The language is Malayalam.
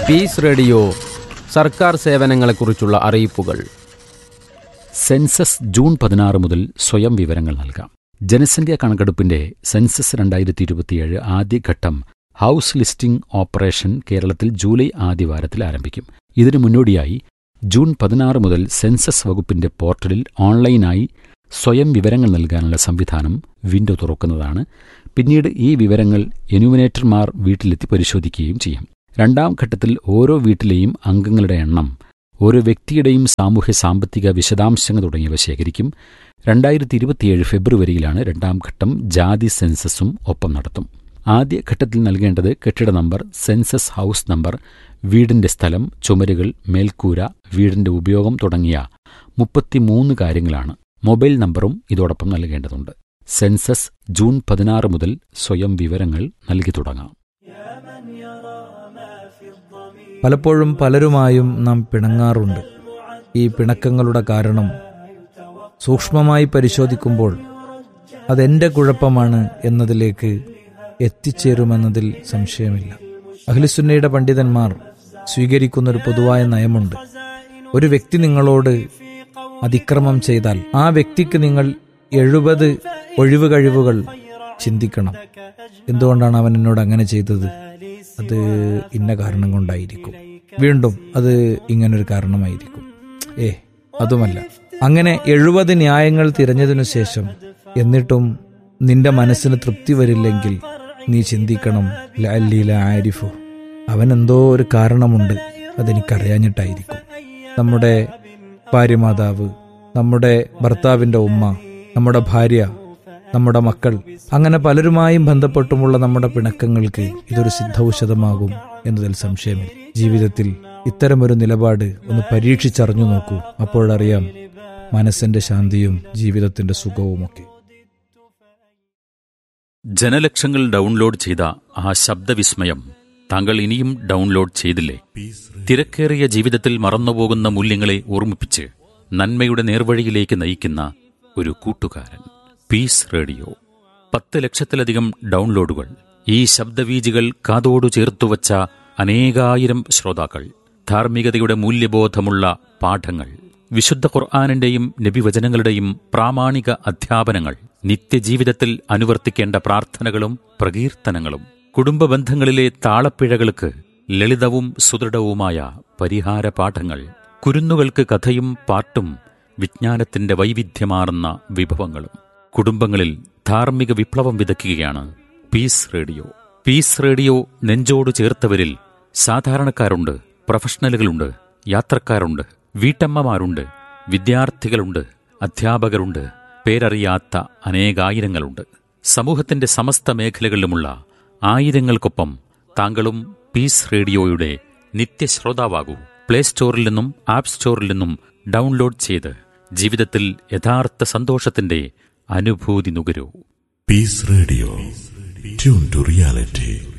പീസ് റേഡിയോ സർക്കാർ സേവനങ്ങളെക്കുറിച്ചുള്ള അറിയിപ്പുകൾ. സെൻസസ് ജൂൺ 16 മുതൽ സ്വയം വിവരങ്ങൾ നൽകാം. ജനസംഖ്യാ കണക്കെടുപ്പിന്റെ സെൻസസ് 2027 ആദ്യഘട്ടം ഹൗസ് ലിസ്റ്റിംഗ് ഓപ്പറേഷൻ കേരളത്തിൽ ജൂലൈ ആദ്യവാരത്തിൽ ആരംഭിക്കും. ഇതിനു മുന്നോടിയായി ജൂൺ 16 മുതൽ സെൻസസ് വകുപ്പിന്റെ പോർട്ടലിൽ ഓൺലൈനായി സ്വയം വിവരങ്ങൾ നൽകാനുള്ള സംവിധാനം വിൻഡോ തുറക്കുന്നതാണ്. പിന്നീട് ഈ വിവരങ്ങൾ എന്യൂമിനേറ്റർമാർ വീട്ടിലെത്തി പരിശോധിക്കുകയും ചെയ്യും. രണ്ടാം ഘട്ടത്തിൽ ഓരോ വീട്ടിലെയും അംഗങ്ങളുടെ എണ്ണം, ഓരോ വ്യക്തിയുടെയും സാമൂഹ്യ സാമ്പത്തിക വിശദാംശങ്ങൾ തുടങ്ങിയവ ശേഖരിക്കും. 2027 ഫെബ്രുവരിയിലാണ് രണ്ടാം ഘട്ടം ജാതി സെൻസസും ഒപ്പം നടത്തും. ആദ്യ ഘട്ടത്തിൽ നൽകേണ്ടത് കെട്ടിട നമ്പർ, സെൻസസ് ഹൗസ് നമ്പർ, വീടിന്റെ സ്ഥലം, ചുമരുകൾ, മേൽക്കൂര, വീടിന്റെ ഉപയോഗം തുടങ്ങിയ 33 കാര്യങ്ങളാണ്. മൊബൈൽ നമ്പറും ഇതോടൊപ്പം നൽകേണ്ടതുണ്ട്. സെൻസസ് ജൂൺ 16 മുതൽ സ്വയം വിവരങ്ങൾ നൽകി തുടങ്ങാം. പലപ്പോഴും പലരുമായും നാം പിണങ്ങാറുണ്ട്. ഈ പിണക്കങ്ങളുടെ കാരണം സൂക്ഷ്മമായി പരിശോധിക്കുമ്പോൾ അതെന്റെ കുഴപ്പമാണ് എന്നതിലേക്ക് എത്തിച്ചേരുമെന്നതിൽ സംശയമില്ല. അഹ്ലുസുന്നയുടെ പണ്ഡിതന്മാർ സ്വീകരിക്കുന്നൊരു പൊതുവായ നയമുണ്ട്. ഒരു വ്യക്തി നിങ്ങളോട് അതിക്രമം ചെയ്താൽ ആ വ്യക്തിക്ക് നിങ്ങൾ 70 ഒഴിവ് കഴിവുകൾ ചിന്തിക്കണം. എന്തുകൊണ്ടാണ് അവൻ എന്നോട് അങ്ങനെ ചെയ്തത്? അത് ഇന്ന കാരണം കൊണ്ടായിരിക്കും. വീണ്ടും അത് ഇങ്ങനൊരു കാരണമായിരിക്കും. അതുമല്ല. അങ്ങനെ 70 ന്യായങ്ങൾ തിരഞ്ഞതിനു ശേഷം എന്നിട്ടും നിന്റെ മനസ്സിന് തൃപ്തി വരില്ലെങ്കിൽ നീ ചിന്തിക്കണം, ലഅല്ലീല ആരിഫു, അവനെന്തോ ഒരു കാരണമുണ്ട്, അതെനിക്കറിയാഞ്ഞിട്ടായിരിക്കും. നമ്മുടെ ഭാര്യമാതാവ്, നമ്മുടെ ഭർത്താവിൻ്റെ ഉമ്മ, നമ്മുടെ ഭാര്യ, നമ്മുടെ മക്കൾ, അങ്ങനെ പലരുമായും ബന്ധപ്പെട്ടുമുള്ള നമ്മുടെ പിണക്കങ്ങൾക്ക് ഇതൊരു സിദ്ധൌഷധമാകും എന്നതിൽ സംശയമില്ല. ജീവിതത്തിൽ ഇത്തരമൊരു നിലപാട് ഒന്ന് പരീക്ഷിച്ചറിഞ്ഞു നോക്കൂ. അപ്പോഴറിയാം മനസ്സിന്റെ ശാന്തിയും ജീവിതത്തിന്റെ സുഖവുമൊക്കെ. ജനലക്ഷങ്ങൾ ഡൗൺലോഡ് ചെയ്ത ആ ശബ്ദവിസ്മയം താങ്കൾ ഇനിയും ഡൗൺലോഡ് ചെയ്തില്ലേ? തിരക്കേറിയ ജീവിതത്തിൽ മറന്നുപോകുന്ന മൂല്യങ്ങളെ ഓർമ്മിപ്പിച്ച് നന്മയുടെ നേർവഴിയിലേക്ക് നയിക്കുന്ന ഒരു കൂട്ടുകാരൻ. Piece radio. 10 ലക്ഷത്തിലധികം ഡൗൺലോഡുകൾ. ഈ ശബ്ദവീജികൾ കാതോടു ചേർത്തുവച്ച അനേകായിരം ശ്രോതാക്കൾ. ധാർമ്മികതയുടെ മൂല്യബോധമുള്ള പാഠങ്ങൾ, വിശുദ്ധ ഖുർആനിന്റെയും നബിവചനങ്ങളുടെയും പ്രാമാണിക അധ്യാപനങ്ങൾ, നിത്യജീവിതത്തിൽ അനുവർത്തിക്കേണ്ട പ്രാർത്ഥനകളും പ്രകീർത്തനങ്ങളും, കുടുംബ ബന്ധങ്ങളിലെ താളപ്പിഴകൾക്ക് ലളിതവും സുദൃഢവുമായ പരിഹാര പാഠങ്ങൾ, കുരുന്നുകൾക്ക് കഥയും പാട്ടും വിജ്ഞാനത്തിന്റെ വൈവിധ്യമാർന്ന വിഭവങ്ങളും. കുടുംബങ്ങളിൽ ധാർമ്മിക വിപ്ലവം വിതയ്ക്കുകയാണ് പീസ് റേഡിയോ. പീസ് റേഡിയോ നെഞ്ചോട് ചേർത്തവരിൽ സാധാരണക്കാരുണ്ട്, പ്രൊഫഷണലുകളുണ്ട്, യാത്രക്കാരുണ്ട്, വീട്ടമ്മമാരുണ്ട്, വിദ്യാർത്ഥികളുണ്ട്, അധ്യാപകരുണ്ട്, പേരറിയാത്ത അനേകായിരങ്ങളുണ്ട്. സമൂഹത്തിന്റെ സമസ്ത മേഖലകളിലുമുള്ള ആയിരങ്ങൾക്കൊപ്പം താങ്കളും പീസ് റേഡിയോയുടെ നിത്യശ്രോതാവാകൂ. പ്ലേ സ്റ്റോറിൽ നിന്നും ആപ്പ് സ്റ്റോറിൽ നിന്നും ഡൗൺലോഡ് ചെയ്ത് ജീവിതത്തിൽ യഥാർത്ഥ സന്തോഷത്തിന്റെ അനുഭൂതി നുകരൂ. Piece radio, tune to reality.